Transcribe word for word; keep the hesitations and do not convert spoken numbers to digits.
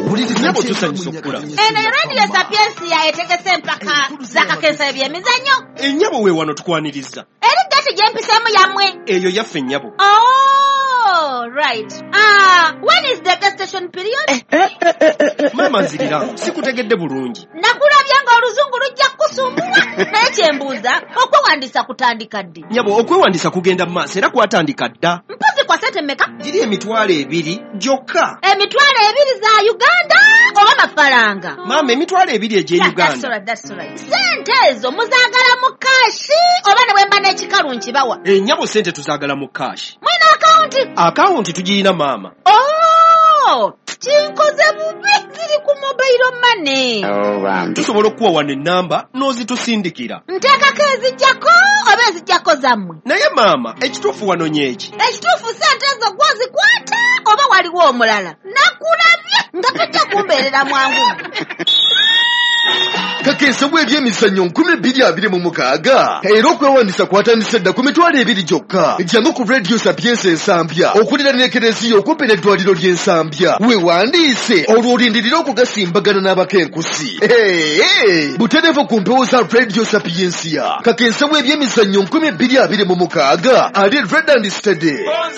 Nyabo tusanyusa okula. Eno Radio Sapiensia etegese mpaka zakakensa ebyemizannyo. Ennyabo we wano tukwaniriza. Eri gati gyempisemu yamwe. Eyo yaffe nnyabo. Oh, right. Ah, when is the gestation period? Mama nzirira, sikutegedde bulungi. Nakulabya nga oluzungu lujja kusumbula. Naye kyembuuza, okwewandiisa kutandika ddi? Nyabo, okwewandiisa kugenda mu maaso era kwatandika dda. Mpozi kwa sente mmeka? Giri emitwalo ebiri gyokka. Emitwalo ebiri za Uganda oba mafaranga? Mama, emitwalo ebiri egye Uganda. That's right, that's right. Sente ezo muzaagala mu kashi oba ne bwemba n'ekikalu nkibawa? E, Nyabo sente tuzaagala mu kashi. Mwina akawunti? Akawunti tugirina mama. Oh, kinkoze bubi ziri ku mobile money. Oh, wow. Tusobola okuwa wano ennamba n'ozitusindikira. Nteekako ezijjako oba ezijjako zammwe? Naye mama, ekituufu wano nyeki. Ekituufu sente ezo gwozikwata oba waliwo omulala? Nakulabye nga tojja kumbeerera mwangu. Kakensa bw'ebyemizannyo nkumi bbiri abiri mu mukaaga era okwewandiisa kwatandise dda ku mitwalo ebiri gyokka. Jangu ku Radio Sapiensa Ensambya okulira n'ekereziya okumpi n'eddwaliro ly'Ensambya. Weewandiise olwo olindirira okugasimbagana n'abakenkusi. Hey, butereevu ku mpewo za Radio Sapiensia. Kakensa bw'ebyemizannyo nkumi bbiri abiri mu mukaaga ali Red and Steady.